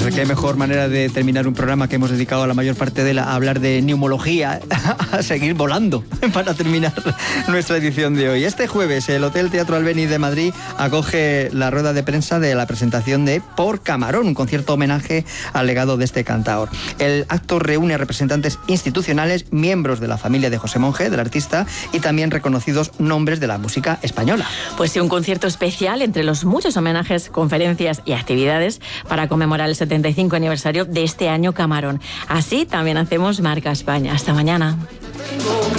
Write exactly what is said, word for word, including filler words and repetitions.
Pues qué mejor manera de terminar un programa que hemos dedicado a la mayor parte de la, a hablar de neumología, a seguir volando para terminar nuestra edición de hoy. Este jueves el Hotel Teatro Albéniz de Madrid acoge la rueda de prensa de la presentación de Por Camarón, un concierto homenaje al legado de este cantaor. El acto reúne a representantes institucionales, miembros de la familia de José Monge, del artista, y también reconocidos nombres de la música española. Pues sí, un concierto especial entre los muchos homenajes, conferencias y actividades para conmemorar el setenta y cinco aniversario de este año Camarón. Así también hacemos Marca España. Hasta mañana.